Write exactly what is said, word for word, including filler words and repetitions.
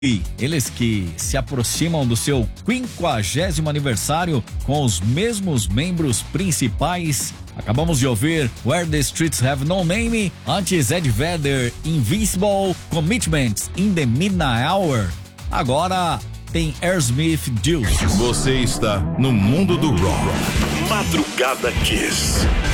E eles que se aproximam do seu quinquagésimo aniversário com os mesmos membros principais. Acabamos de ouvir Where the Streets Have No Name, antes Ed Vedder, Invincible, Commitments in the Midnight Hour. Agora tem Aerosmith, Juice. Você está no mundo do rock. Madrugada Kiss.